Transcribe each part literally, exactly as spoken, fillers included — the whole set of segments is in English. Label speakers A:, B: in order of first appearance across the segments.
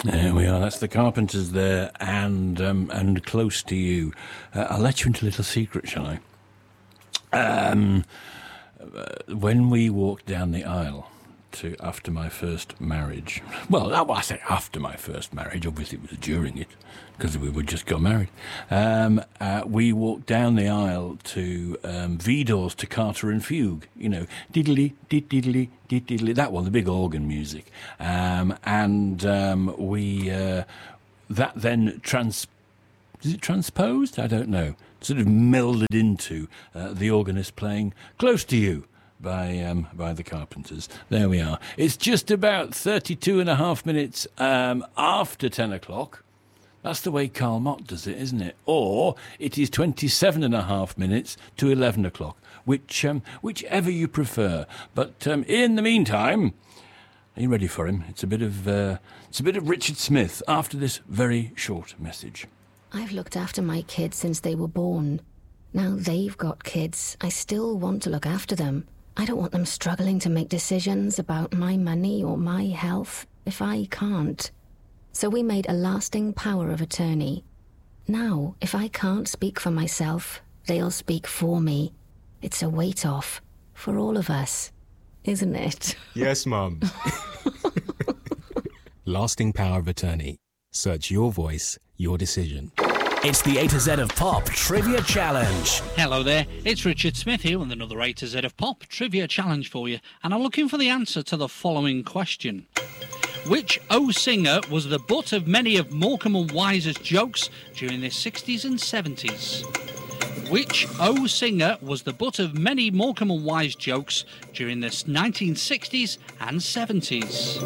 A: There we are. That's the Carpenters there, and um, and Close to You. Uh, I'll let you into a little secret, shall I? Um, uh, when we walked down the aisle to after my first marriage, well, I say after my first marriage. Obviously, it was during it because we would just got married. Um, uh, we walked down the aisle to um, Vidor's Toccata and Fugue. You know, diddly, did diddly, did diddly. That one, the big organ music, um, and um, we uh, that then trans. Is it transposed? I don't know. Sort of melded into uh, the organist playing Close to You by um, by the Carpenters. There we are. It's just about thirty-two and a half minutes um, after ten o'clock. That's the way Karl Mott does it, isn't it? Or it is twenty-seven and a half minutes to eleven o'clock, which um, whichever you prefer. But um, in the meantime, are you ready for him? It's a bit of uh, it's a bit of Richard Smith after this very short message.
B: I've looked after my kids since they were born. Now they've got kids. I still want to look after them. I don't want them struggling to make decisions about my money or my health if I can't. So we made a lasting power of attorney. Now, if I can't speak for myself, they'll speak for me. It's a weight off for all of us, isn't it?
C: Yes, Mum. Lasting power of attorney. Search your voice, your decision.
D: It's the A to Z of Pop Trivia Challenge.
E: Hello there, it's Richard Smith here with another A to Z of Pop Trivia Challenge for you, and I'm looking for the answer to the following question. Which O singer was the butt of many of Morecambe and Wise's jokes during the sixties and seventies? Which O singer was the butt of many Morecambe and Wise jokes during the nineteen sixties and seventies?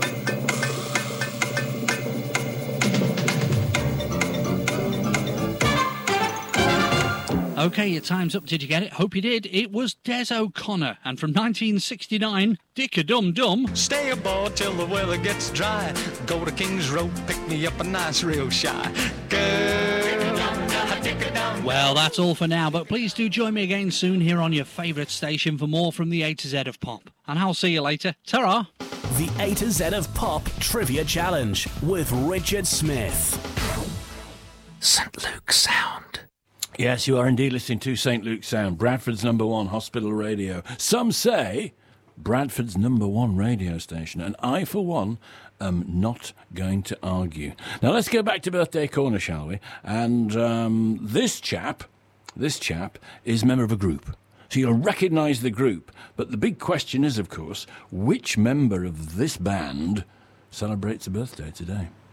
E: OK, your time's up. Did you get it? Hope you did. It was Des O'Connor. And from nineteen sixty-nine, Dick-a-Dum-Dum.
F: Stay aboard till the weather gets dry. Go to King's Road, pick me up a nice real shy girl.
E: Well, that's all for now, but please do join me again soon here on your favourite station for more from the A to Z of Pop. And I'll see you later. Ta-ra!
D: The A to Z of Pop Trivia Challenge with Richard Smith.
A: Saint Luke Sound. Yes, you are indeed listening to Saint Luke Sound, Bradford's number one hospital radio. Some say Bradford's number one radio station, and I, for one, am not going to argue. Now, let's go back to Birthday Corner, shall we? And um, this chap, this chap is a member of a group. So you'll recognise the group. But the big question is, of course, which member of this band celebrates a birthday today?